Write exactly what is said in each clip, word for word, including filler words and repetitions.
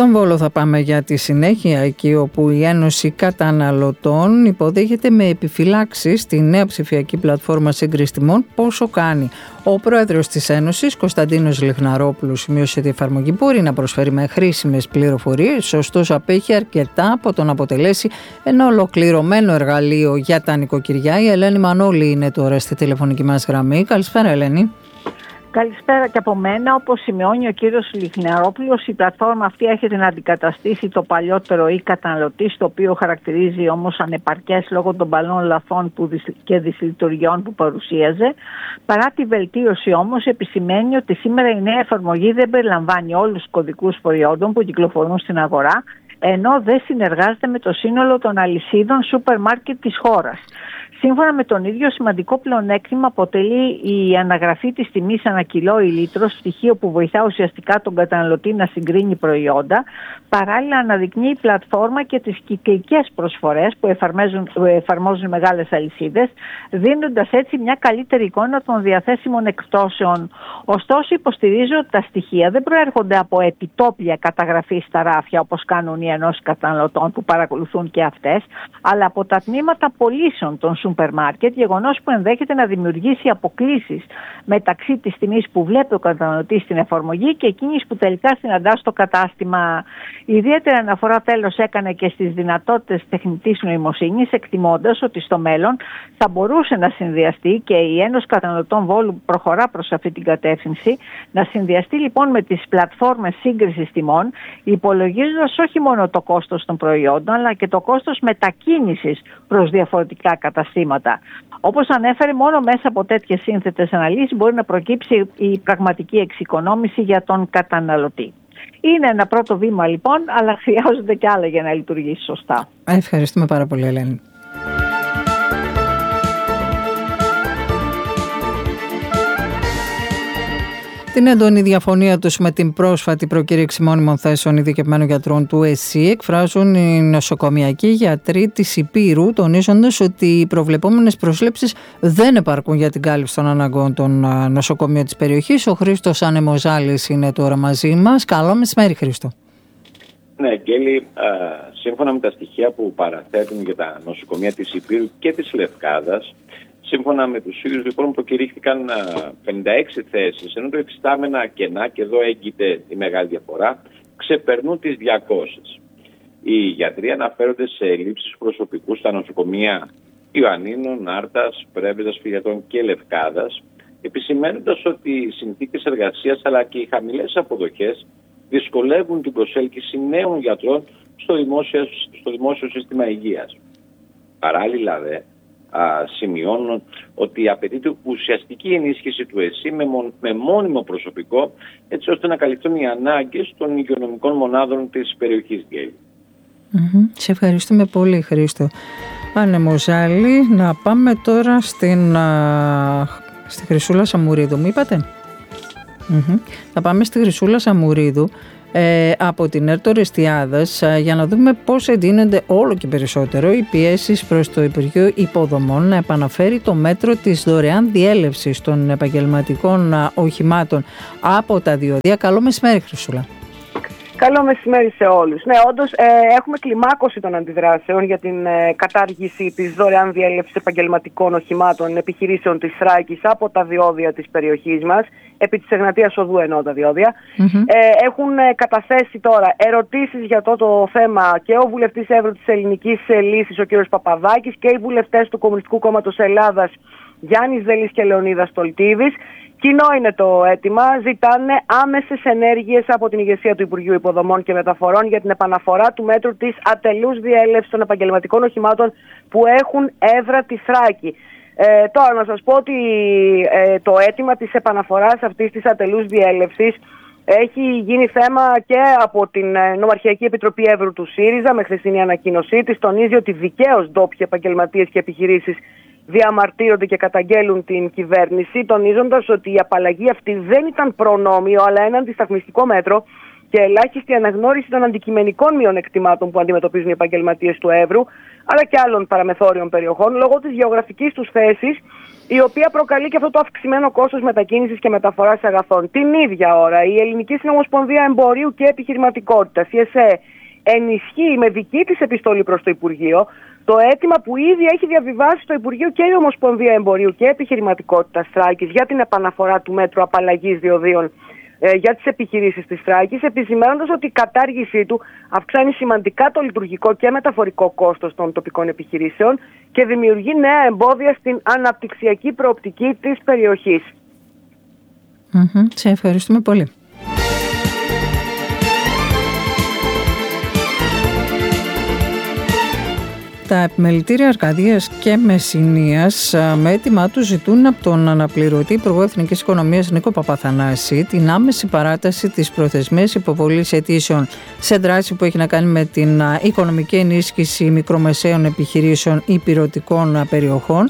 Στον Βόλο θα πάμε για τη συνέχεια, εκεί όπου η Ένωση Καταναλωτών υποδέχεται με επιφυλάξεις τη νέα ψηφιακή πλατφόρμα σύγκρισης τιμών Πόσο Κάνει. Ο πρόεδρος της Ένωσης, Κωνσταντίνος Λιχναρόπουλος, σημείωσε ότι η εφαρμογή μπορεί να προσφέρει με χρήσιμες πληροφορίες, ωστόσο απέχει αρκετά από το να αποτελέσει ένα ολοκληρωμένο εργαλείο για τα νοικοκυριά. Η Ελένη Μανώλη είναι τώρα στη τηλεφωνική μας γραμμή. Καλησπέρα, Ελένη. Καλησπέρα και από μένα. Όπως σημειώνει ο κύριος Λιχναρόπουλος, η πλατφόρμα αυτή έρχεται να αντικαταστήσει το παλιότερο e-καταναλωτή, το οποίο χαρακτηρίζει όμως ανεπαρκές λόγω των παλών λαθών και δυσλειτουργιών που παρουσίαζε. Παρά τη βελτίωση όμως, επισημαίνει ότι σήμερα η νέα εφαρμογή δεν περιλαμβάνει όλους τους κωδικούς προϊόντων που κυκλοφορούν στην αγορά, ενώ δεν συνεργάζεται με το σύνολο των αλυσίδων σούπερ μάρκετ της χώρας. Σύμφωνα με τον ίδιο, σημαντικό πλεονέκτημα αποτελεί η αναγραφή της τιμής ανά κιλό ή λίτρο, στοιχείο που βοηθά ουσιαστικά τον καταναλωτή να συγκρίνει προϊόντα. Παράλληλα, αναδεικνύει η πλατφόρμα και τις κυκλικές προσφορές που εφαρμόζουν, εφαρμόζουν μεγάλες αλυσίδες, δίνοντας έτσι μια καλύτερη εικόνα των διαθέσιμων εκπτώσεων. Ωστόσο, υποστηρίζω ότι τα στοιχεία δεν προέρχονται από επιτόπια καταγραφή στα ράφια, όπως κάνουν οι ενώσεις καταναλωτών που παρακολουθούν και αυτές, αλλά από τα τμήματα πωλήσεων των σούπερ μάρκετ, γεγονός που ενδέχεται να δημιουργήσει αποκλίσεις μεταξύ της τιμής που βλέπει ο καταναλωτής στην εφαρμογή και εκείνης που τελικά συναντά στο κατάστημα. Ιδιαίτερη αναφορά τέλος έκανε και στις δυνατότητες τεχνητής νοημοσύνης, εκτιμώντας ότι στο μέλλον θα μπορούσε να συνδυαστεί, και η Ένωση Καταναλωτών Βόλου προχωρά προς αυτή την κατεύθυνση, να συνδυαστεί λοιπόν με τις πλατφόρμες σύγκρισης τιμών, υπολογίζοντας όχι μόνο το κόστος των προϊόντων, αλλά και το κόστος μετακίνησης προς διαφορετικά καταστήματα. Όπως ανέφερε, μόνο μέσα από τέτοιες σύνθετες αναλύσεις μπορεί να προκύψει η πραγματική εξοικονόμηση για τον καταναλωτή. Είναι ένα πρώτο βήμα λοιπόν, αλλά χρειάζονται και άλλα για να λειτουργήσει σωστά. Ευχαριστούμε πάρα πολύ, Ελένη. Την έντονη διαφωνία τους με την πρόσφατη προκήρυξη μόνιμων θέσεων ειδικευμένων γιατρών του ΕΣΥ εκφράζουν οι νοσοκομιακοί γιατροί της Ηπείρου, τονίζοντας ότι οι προβλεπόμενες προσλήψεις δεν επαρκούν για την κάλυψη των αναγκών των νοσοκομείων της περιοχής. Ο Χρήστος Ανεμοζάλης είναι τώρα μαζί μας. Καλό μεσημέρι, Χρήστο. Ναι, Γκέλη, σύμφωνα με τα στοιχεία που παραθέτουν για τα νοσοκομεία της Ηπείρου και της Λευκάδας, σύμφωνα με τους ίδιους λοιπόν προκηρύχθηκαν πενήντα έξι θέσεις, ενώ το υφιστάμενα κενά, και εδώ έγκυται η μεγάλη διαφορά, ξεπερνούν τις διακόσιες. Οι γιατροί αναφέρονται σε ελλείψεις προσωπικού στα νοσοκομεία Ιωαννίνων, Άρτας, Πρέβεζας, Φυγιατών και Λευκάδας, επισημαίνοντας ότι οι συνθήκες εργασίας αλλά και οι χαμηλές αποδοχές δυσκολεύουν την προσέλκυση νέων γιατρών στο δημόσιο, στο δημόσιο σύστημα υγείας. Παράλληλα δε, Α, σημειώνουν ότι απαιτείται ουσιαστική ενίσχυση του ΕΣΥ με, μον, με μόνιμο προσωπικό, έτσι ώστε να καλυφθούν οι ανάγκες των υγειονομικών μονάδων της περιοχής. Mm-hmm. Σε ευχαριστούμε πολύ, Χρήστο Ανεμοζάλη. Να πάμε τώρα στην, α, στη Χρυσούλα Σαμουρίδου, μου είπατε? Mm-hmm. Θα πάμε στη Χρυσούλα Σαμουρίδου Ε, από την ΕΡΤΟ Ρεστιάδας για να δούμε πώς εντείνονται όλο και περισσότερο οι πιέσεις προς το Υπουργείο Υποδομών να επαναφέρει το μέτρο της δωρεάν διέλευσης των επαγγελματικών οχημάτων από τα διόδια. Καλό μεσημέρι, Χρυσούλα. Καλό μεσημέρι σε όλους. Ναι, όντως ε, έχουμε κλιμάκωση των αντιδράσεων για την ε, κατάργηση της δωρεάν διέλευσης επαγγελματικών οχημάτων επιχειρήσεων της Θράκης από τα διόδια της περιοχής μας, επί της Εγνατίας Οδού εννοώ τα διόδια. Mm-hmm. Ε, έχουν ε, καταθέσει τώρα ερωτήσεις για το, το θέμα και ο βουλευτής Εύρου της Ελληνικής Λύσης, ο κ. Παπαδάκης, και οι βουλευτές του Κομμουνιστικού Κόμματος Ελλάδας, Γιάννης Δελής και Λεωνίδας Τολτίδης. Κοινό είναι το αίτημα. Ζητάνε άμεσες ενέργειες από την ηγεσία του Υπουργείου Υποδομών και Μεταφορών για την επαναφορά του μέτρου της ατελούς διέλευσης των επαγγελματικών οχημάτων που έχουν έδρα τη Θράκη. Ε, τώρα να σας πω ότι ε, το αίτημα της επαναφοράς αυτής της ατελούς διέλευσης έχει γίνει θέμα και από την Νομαρχιακή Επιτροπή Εύρου του ΣΥΡΙΖΑ με χθεσινή ανακοίνωσή της. Τονίζει ότι δικαίως ντόπιοι επαγγελματίες και επιχειρήσεις διαμαρτύρονται και καταγγέλουν την κυβέρνηση, τονίζοντας ότι η απαλλαγή αυτή δεν ήταν προνόμιο αλλά ένα αντισταθμιστικό μέτρο και ελάχιστη αναγνώριση των αντικειμενικών μειονεκτημάτων που αντιμετωπίζουν οι επαγγελματίες του Εύρου, αλλά και άλλων παραμεθόριων περιοχών, λόγω της γεωγραφικής τους θέσης, η οποία προκαλεί και αυτό το αυξημένο κόστος μετακίνησης και μεταφοράς αγαθών. Την ίδια ώρα, η Ελληνική Συνομοσπονδία Εμπορίου και Επιχειρηματικότητας, η ΕΣΕ, ενισχύει με δική της επιστολή προς το Υπουργείο το αίτημα που ήδη έχει διαβιβάσει στο Υπουργείο και η Ομοσπονδία Εμπορίου και Επιχειρηματικότητας Θράκης για την επαναφορά του μέτρου απαλλαγής διοδίων ε, για τις επιχειρήσεις της Θράκης, επισημαίνοντας ότι η κατάργησή του αυξάνει σημαντικά το λειτουργικό και μεταφορικό κόστος των τοπικών επιχειρήσεων και δημιουργεί νέα εμπόδια στην αναπτυξιακή προοπτική της περιοχής. Mm-hmm. Σε ευχαριστούμε πολύ. Τα επιμελητήρια Αρκαδίας και Μεσσηνίας με έτοιμά τους ζητούν από τον αναπληρωτή Υπουργό Εθνικής Οικονομίας Νίκο Παπαθανάση την άμεση παράταση της προθεσμίας υποβολής αιτήσεων σε δράση που έχει να κάνει με την οικονομική ενίσχυση μικρομεσαίων επιχειρήσεων υπηρετικών περιοχών,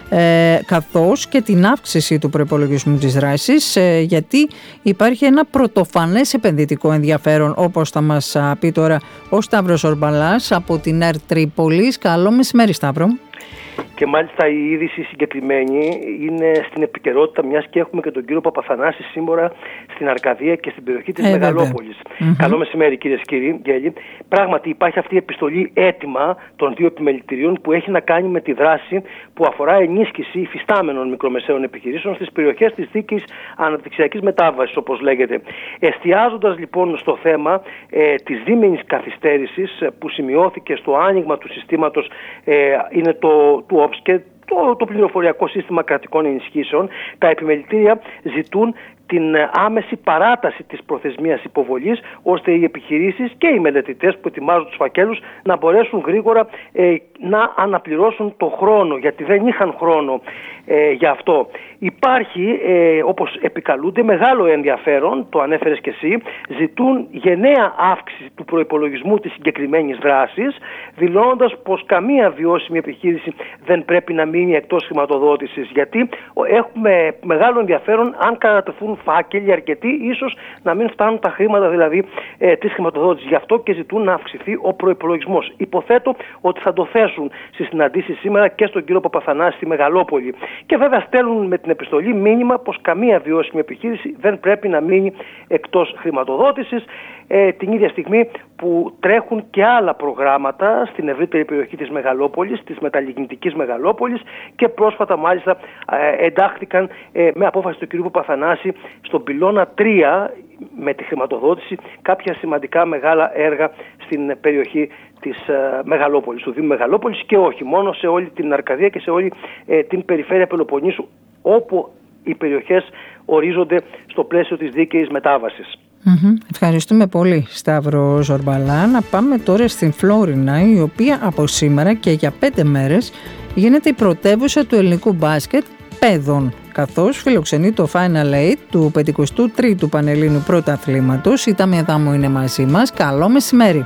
Ε, καθώς και την αύξηση του προϋπολογισμού της δράσης, ε, γιατί υπάρχει ένα πρωτοφανές επενδυτικό ενδιαφέρον, όπως θα μας α, πει τώρα ο Σταύρος Ορμπαλάς από την ΕΡΤ Τρίπολης. Καλό μεσημέρι, Σταύρο. Και μάλιστα η είδηση συγκεκριμένη είναι στην επικαιρότητα, μιας και έχουμε και τον κύριο Παπαθανάση σήμερα στην Αρκαδία και στην περιοχή της ε, Μεγαλόπολης. Mm-hmm. Καλό μεσημέρι, κυρίες και κύριοι. Γέλη. Πράγματι υπάρχει αυτή η επιστολή έτοιμα των δύο επιμελητηρίων που έχει να κάνει με τη δράση που αφορά ενίσχυση υφιστάμενων μικρομεσαίων επιχειρήσεων στις περιοχές της δίκης αναπτυξιακής μετάβασης, όπως λέγεται. Εστιάζοντας λοιπόν στο θέμα ε, της δίμηνης καθυστέρησης ε, που σημειώθηκε στο άνοιγμα του συστήματος, ε, είναι το του ΟΠΣ και το, το πληροφοριακό σύστημα κρατικών ενισχύσεων, τα επιμελητήρια ζητούν την άμεση παράταση της προθεσμίας υποβολής, ώστε οι επιχειρήσεις και οι μελετητές που ετοιμάζουν τους φακέλους να μπορέσουν γρήγορα ε, να αναπληρώσουν το χρόνο, γιατί δεν είχαν χρόνο ε, για αυτό. Υπάρχει, ε, όπως επικαλούνται, μεγάλο ενδιαφέρον, το ανέφερες και εσύ, ζητούν γενναία αύξηση του προϋπολογισμού της συγκεκριμένης δράσης, δηλώνοντας πως καμία βιώσιμη επιχείρηση δεν πρέπει να μείνει εκτός χρηματοδότησης, γιατί έχουμε μεγάλο ενδιαφέρον αν κατατεθούν φάκελοι αρκετοί, ίσως να μην φτάνουν τα χρήματα δηλαδή ε, της χρηματοδότησης. Γι' αυτό και ζητούν να αυξηθεί ο προϋπολογισμός. Υποθέτω ότι θα το θέσουν στις συναντήσεις σήμερα και στον κύριο Παπαθανάση στη Μεγαλόπολη. Και βέβαια στέλνουν με την επιστολή μήνυμα πως καμία βιώσιμη επιχείρηση δεν πρέπει να μείνει εκτός χρηματοδότησης, ε, την ίδια στιγμή που τρέχουν και άλλα προγράμματα στην ευρύτερη περιοχή της Μεγαλόπολης, της μεταλλιγνητικής Μεγαλόπολης, και πρόσφατα μάλιστα ε, εντάχθηκαν ε, με απόφαση του κ. Παπαθανάση στον πυλώνα τρία με τη χρηματοδότηση κάποια σημαντικά μεγάλα έργα στην περιοχή της ε, Μεγαλόπολης, του Δήμου Μεγαλόπολης, και όχι μόνο, σε όλη την Αρκαδία και σε όλη ε, την περιφέρεια Πελοποννήσου, όπου οι περιοχές ορίζονται στο πλαίσιο της δίκαιης μετάβασης. Mm-hmm. Ευχαριστούμε πολύ, Σταύρο Ζορμπαλά. Να πάμε τώρα στην Φλόρινα, η οποία από σήμερα και για πέντε μέρες γίνεται η πρωτεύουσα του ελληνικού μπάσκετ παιδών, καθώς φιλοξενεί το Final Eight του πενηκοστού τρίτου Πανελλήνιου Πρωταθλήματος. Η Τάμια Δάμου είναι μαζί μας. Καλό μεσημέρι.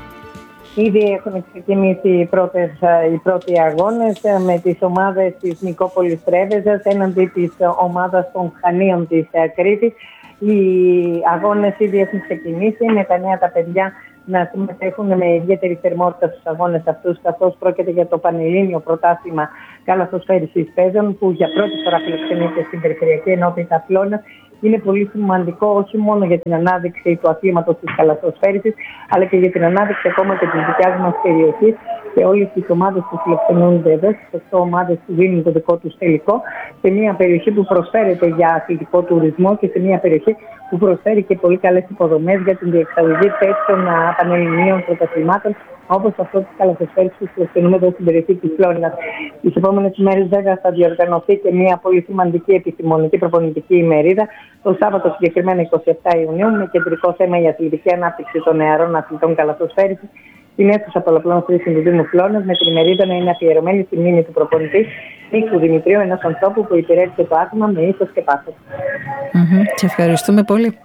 Ήδη έχουν ξεκινήσει οι, πρώτες, οι πρώτοι αγώνες με τις ομάδες της Νικόπολης Τρέβεζας έναντι της ομάδας των Χανίων της Κρήτης. Οι αγώνες ήδη έχουν ξεκινήσει με τα νέα τα παιδιά να συμμετέχουν με ιδιαίτερη θερμότητα στους αγώνες αυτούς, καθώς πρόκειται για το Πανελλήνιο Πρωτάθλημα Καλαθοσφαίρισης Παιδών, που για πρώτη φορά φιλοξενείται στην Περιφερειακή Ενότητα Φλόρινας. Είναι πολύ σημαντικό όχι μόνο για την ανάδειξη του αθλήματος της καλαθοσφαίρισης, αλλά και για την ανάδειξη ακόμα και της δικιάς μας περιοχής, και όλες τις ομάδες που φιλοξενούνται εδώ, στις οκτώ ομάδες που δίνουν το δικό τους τελικό, σε μια περιοχή που προσφέρεται για αθλητικό τουρισμό και σε μια περιοχή που προσφέρει και πολύ καλές υποδομές για την διεξαγωγή τέτοιων πανελληνίων πρωταθλημάτων, όπως αυτό της καλαθοσφαίρισης που φιλοξενούμε εδώ στην περιοχή της Φλόρινας. Τις επόμενες ημέρες βέβαια θα διοργανωθεί και μια πολύ σημαντική επιστημονική προπονητική ημερίδα, το Σάββατο συγκεκριμένα εικοστή εβδόμη Ιουνίου, με κεντρικό θέμα η αθλητική ανάπτυξη των νεαρών αθλητών καλαθοσφαίρισης στην αίθουσα πολλαπλών χρήσεων του Δήμου Φλόρινας, με την ημερίδα να είναι αφιερωμένη στη μνήμη του προπονητή Νίκου Δημητρίου, ενός ανθρώπου που υπηρέτησε το άθλημα με ήθος και πάθος. Mm-hmm. Σε ευχαριστούμε πολύ.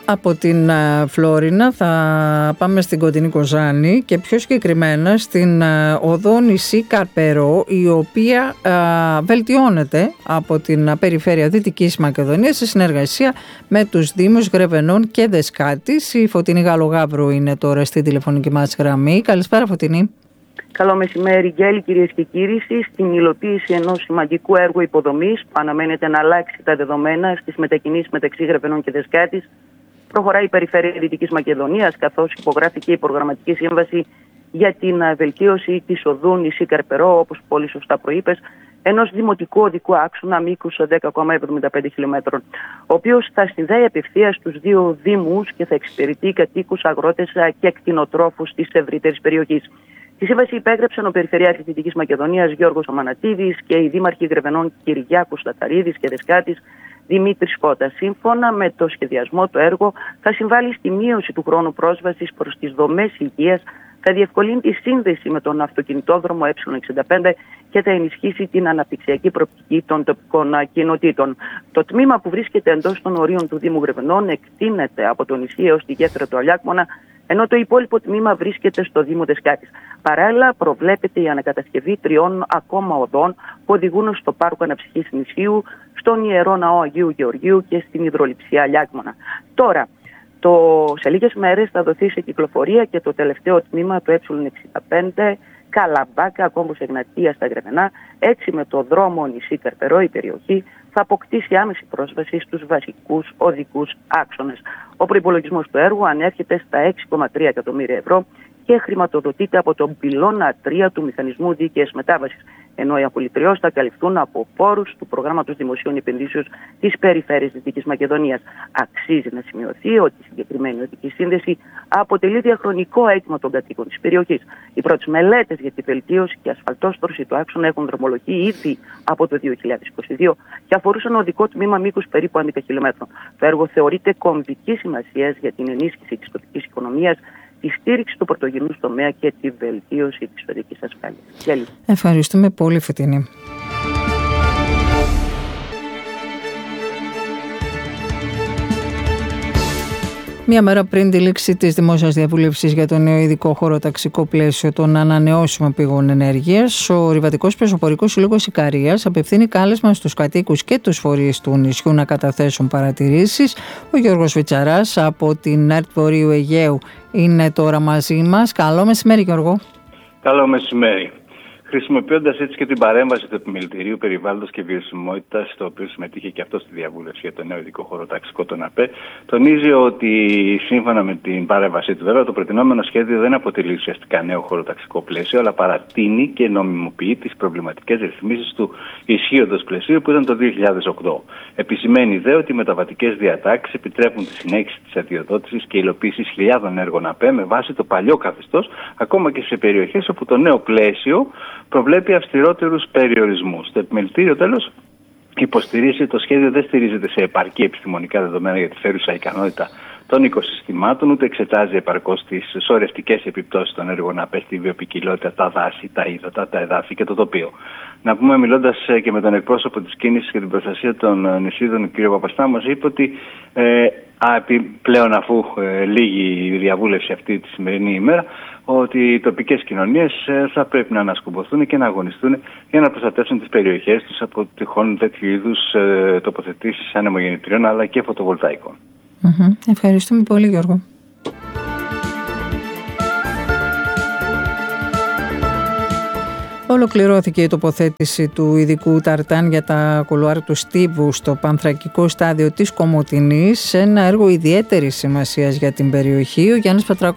Από την Φλόρινα θα πάμε στην κοντινή Κοζάνη και πιο συγκεκριμένα στην οδό νησί Καρπερό, η οποία α, βελτιώνεται από την περιφέρεια Δυτικής Μακεδονίας σε συνεργασία με τους Δήμους Γρεβενών και Δεσκάτης. Η Φωτεινή Γαλογάβρου είναι τώρα στη τηλεφωνική μας γραμμή. Καλησπέρα, Φωτεινή. Καλό μεσημέρι, Γκέλη, κυρίες και κύριοι. Στην υλοποίηση ενός σημαντικού έργου υποδομής που αναμένεται να αλλάξει τα δεδομένα στις μετακινήσεις μεταξύ Γρεβενών και Δεσκάτης, προχωράει η Περιφέρεια Δυτικής Μακεδονίας, καθώς υπογράφηκε η προγραμματική σύμβαση για την βελτίωση της οδού νησί Καρπερό, όπως πολύ σωστά προείπες, ενός δημοτικού οδικού άξονα μήκους δέκα κόμμα εβδομήντα πέντε χιλιόμετρων, ο οποίος θα συνδέει απευθείας τους δύο δήμους και θα εξυπηρετεί κατοίκους, αγρότες και κτηνοτρόφους της ευρύτερης περιοχής. Τη σύμβαση υπέγραψαν ο Περιφερειάρχης Δυτικής Μακεδονίας Γιώργος Αμανατίδης και οι δήμαρχοι Γρεβενών Κυριάκος Ταταρίδης και Δεσκάτης Δημήτρης Κώτα. Σύμφωνα με το σχεδιασμό, το έργο θα συμβάλλει στη μείωση του χρόνου πρόσβασης προς τις δομές υγείας, θα διευκολύνει τη σύνδεση με τον αυτοκινητόδρομο Ε εξήντα πέντε και θα ενισχύσει την αναπτυξιακή προοπτική των τοπικών κοινοτήτων. Το τμήμα που βρίσκεται εντός των ορίων του Δήμου Γρεβενών εκτείνεται από το νησί έως τη γέφυρα του Αλιάκμονα, ενώ το υπόλοιπο τμήμα βρίσκεται στο Δήμο Δεσκάτης. Παράλληλα, προβλέπεται η ανακατασκευή τριών ακόμα οδών που οδηγούν στο πάρκο αναψυχής νησίου, στον Ιερό Ναό Αγίου Γεωργίου και στην υδρολειψία Αλιάκμονα. Τώρα, το, σε λίγες μέρες θα δοθεί σε κυκλοφορία και το τελευταίο τμήμα του Ε εξήντα πέντε Καλαμπάκα, Κόμπος Εγνατίας στα Γρεβενά. Έτσι, με το δρόμο νησί Καρπερό, η περιοχή θα αποκτήσει άμεση πρόσβαση στους βασικούς οδικούς άξονες. Ο προϋπολογισμός του έργου ανέρχεται στα έξι κόμμα τρία εκατομμύρια ευρώ και χρηματοδοτείται από τον πυλώνα τρία του Μηχανισμού Δίκαιης Μετάβασης, ενώ οι απολυτριώσεις θα καλυφθούν από πόρους του Προγράμματος Δημοσίων Επενδύσεων της Περιφέρειας Δυτικής Μακεδονίας. Αξίζει να σημειωθεί ότι η συγκεκριμένη οδική σύνδεση αποτελεί διαχρονικό αίτημα των κατοίκων της περιοχής. Οι πρώτες μελέτες για τη βελτίωση και ασφαλτόστρωση του άξονα έχουν δρομολογεί ήδη από το δύο χιλιάδες είκοσι δύο και αφορούσαν οδικό τμήμα μήκους περίπου έντεκα χιλιόμετρων. Το έργο θεωρείται κομβικής σημασίας για την ενίσχυση της τοπικής οικονομίας, τη στήριξη του πρωτογενού τομέα και τη βελτίωση της οδικής ασφάλειας. Ευχαριστούμε πολύ, Φωτεινή. Μία μέρα πριν τη λήξη της δημόσιας διαβούλευσης για το νέο ειδικό χωροταξικό πλαίσιο των ανανεώσιμων πηγών ενέργειας, ο Ρηβατικός Πεζοπορικός Σύλλογος Ικαρίας απευθύνει κάλεσμα στους κατοίκους και τους φορείς του νησιού να καταθέσουν παρατηρήσεις. Ο Γιώργος Βιτσαράς από την ΕΡΤ Βορείου Αιγαίου είναι τώρα μαζί μας. Καλό μεσημέρι, Γιώργο. Καλό μεσημέρι. Χρησιμοποιώντας έτσι και την παρέμβαση του Επιμελητηρίου Περιβάλλοντος και Βιωσιμότητας, στο οποίο συμμετείχε και αυτό στη διαβούλευση για το νέο ειδικό χωροταξικό των ΑΠΕ, τονίζει ότι σύμφωνα με την παρέμβασή του, βέβαια, το προτινόμενο σχέδιο δεν αποτελεί ουσιαστικά νέο χωροταξικό πλαίσιο, αλλά παρατείνει και νομιμοποιεί τις προβληματικές ρυθμίσεις του ισχύοντος πλαισίου που ήταν το δύο χιλιάδες οκτώ. Επισημαίνει δε ότι οι μεταβατικές διατάξεις επιτρέπουν τη συνέχιση της αδειοδότησης και υλοποίησης χιλιάδων έργων ΑΠΕ με βάση το παλιό καθεστώς, ακόμα και σε περιοχές όπου το νέο πλαίσιο προβλέπει αυστηρότερους περιορισμούς. Το Επιμελητήριο, τέλος, υποστηρίζει ότι το σχέδιο δεν στηρίζεται σε επαρκή επιστημονικά δεδομένα για τη φέρουσα ικανότητα των οικοσυστημάτων, ούτε εξετάζει επαρκώς τις σωρευτικές επιπτώσεις των έργων ΑΠΕ στη βιοποικιλότητα, τα δάση, τα ύδατα, τα εδάφη και το τοπίο. Να πούμε, μιλώντας και με τον εκπρόσωπο της κίνησης και την προστασία των νησίδων, κ. Παπαστά, μας είπε ότι ε, πλέον αφού ε, λύγει η διαβούλευση αυτή τη σημερινή ημέρα, ότι οι τοπικές κοινωνίες θα πρέπει να ανασκουμποθούν και να αγωνιστούν για να προστατεύσουν τις περιοχές τους από τυχόν τέτοιου είδους ε, τοποθετήσεις ανεμογεννητριών αλλά και φωτοβολταϊκών. Mm-hmm. Ευχαριστούμε πολύ, Γιώργο. Ολοκληρώθηκε η τοποθέτηση του ειδικού ταρτάν για τα κουλουάρ του Στίβου στο πανθρακικό στάδιο της Κομοτηνής, σε ένα έργο ιδιαίτερης σημασίας για την περιοχή. Ο Γιάννης Πατράκος